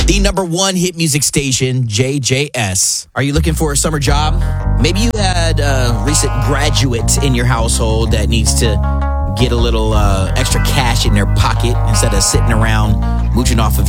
The number one hit music station, JJS. Are you looking for a summer job? Maybe you had a recent graduate in your household that needs to get a little extra cash in their pocket instead of sitting around mooching off of